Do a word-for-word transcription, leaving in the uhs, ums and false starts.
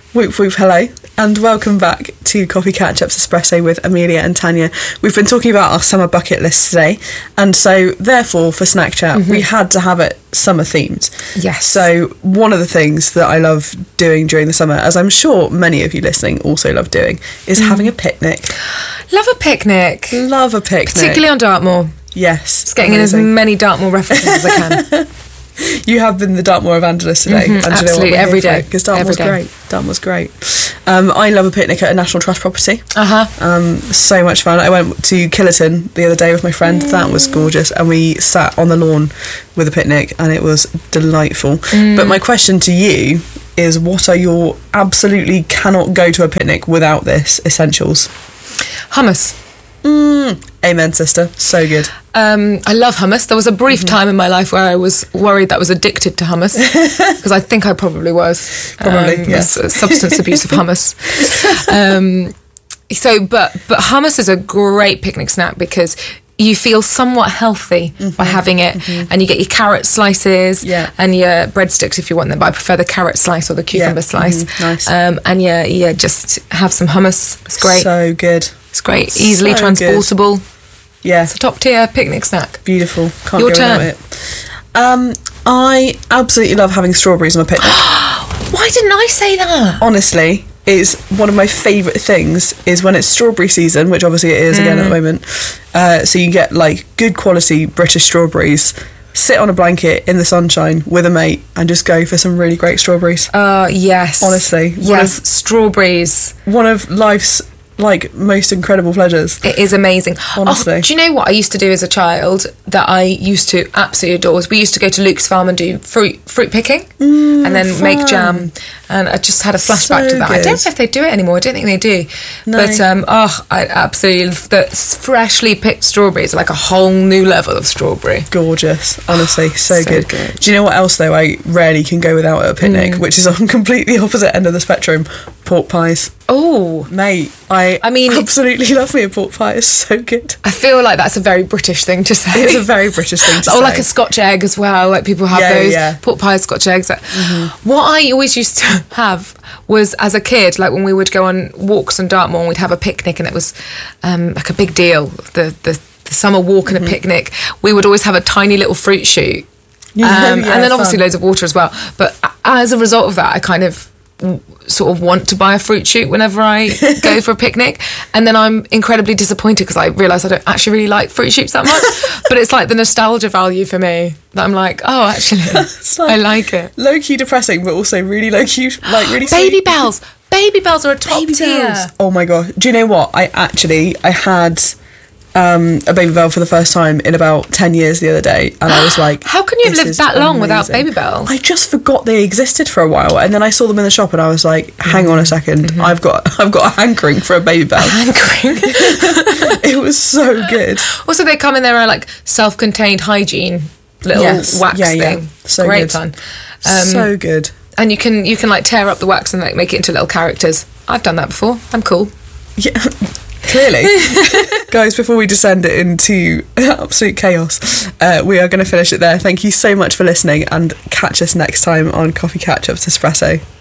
Whoop whoop hello and welcome back to Coffee Catch-Ups Espresso with Amelia and Tanya. We've been talking about our summer bucket list today, and so therefore for Snack Chat mm-hmm. we had to have it summer themed. Yes. So one of the things that I love doing during the summer, as I'm sure many of you listening also love doing, is mm. having a picnic. Love a picnic. Love a picnic. Particularly on Dartmoor. Yes. Just getting amazing. in as many Dartmoor references as I can. You have been the Dartmoor evangelist today. Mm-hmm, and absolutely, you know every day. Because Dartmoor's great. Dartmoor's great. Um, I love a picnic at a National Trust property. Uh-huh. Um, so much fun. I went to Killerton the other day with my friend. Mm. That was gorgeous. And we sat on the lawn with a picnic and it was delightful. Mm. But my question to you is, what are your absolutely cannot go to a picnic without this essentials? Hummus. Mm. Amen, sister. So good. Um, I love hummus. There was a brief mm-hmm. time in my life where I was worried that I was addicted to hummus, because I think I probably was. Probably, um, yes. Substance abuse of hummus. Um, so, but but hummus is a great picnic snack because you feel somewhat healthy mm-hmm. by having it, mm-hmm. and you get your carrot slices yeah. and your breadsticks if you want them, but I prefer the carrot slice or the cucumber yeah. slice. Mm-hmm. Nice. Um, and yeah, yeah, just have some hummus. It's great. So good. It's great. Easily so transportable. Good. Yeah. It's a top tier picnic snack. Beautiful. Can't Your go turn. without it. Um, I absolutely love having strawberries on a picnic. Why didn't I say that? Honestly, it's one of my favourite things is when it's strawberry season, which obviously it is mm. again at the moment. Uh, so you get like good quality British strawberries, sit on a blanket in the sunshine with a mate and just go for some really great strawberries. Uh, yes. Honestly. Yes, one of, strawberries. One of life's like most incredible pleasures. It is amazing. Honestly. Oh, do you know what I used to do as a child that I used to absolutely adore? Was we used to go to Luke's farm and do fruit fruit picking mm, and then fun. make jam, and I just had a flashback so to that. Good. I don't know if they do it anymore. I don't think they do. No. But um, oh, I absolutely the freshly picked strawberries are like a whole new level of strawberry. Gorgeous, honestly, so, so good. good. Do you know what else though I rarely can go without at a picnic, mm. which is on completely opposite end of the spectrum? Pork pies. Oh, mate, I I mean, absolutely love me a pork pie. It's so good. I feel like that's a very British thing to say. It's a very British thing to or say. Or like a Scotch egg as well. Like people have yeah, those yeah. pork pies, Scotch eggs. Mm-hmm. What I always used to have was, as a kid, like when we would go on walks on Dartmoor and we'd have a picnic, and it was um, like a big deal. The the, the summer walk and mm-hmm. a picnic. We would always have a tiny little fruit shoot, yeah, um, yeah, and then obviously fun. loads of water as well. But as a result of that, I kind of sort of want to buy a fruit shoot whenever I go for a picnic, and then I'm incredibly disappointed because I realise I don't actually really like fruit shoots that much. But it's like the nostalgia value for me that I'm like, oh, actually, like I like it. Low key depressing, but also really low key, like really Baby sweet. bells. Baby bells are a top Baby tier. bells. Oh my god! Do you know what? I actually I had um, a baby bell for the first time in about ten years the other day, and I was like, how can you have lived that long amazing. without baby bells? I just forgot they existed for a while, and then I saw them in the shop, and I was like, hang on a second, mm-hmm. I've got I've got a hankering for a baby bell. A hankering. It was so good. Also, they come in their like self-contained hygiene little yes. wax yeah, yeah. thing. So Great good. fun. Um, so good. And you can you can like tear up the wax and like make it into little characters. I've done that before. I'm cool. Yeah, clearly. Guys, before we descend it into absolute chaos, uh, we are going to finish it there. Thank you so much for listening, and catch us next time on Coffee Catch-Ups Espresso.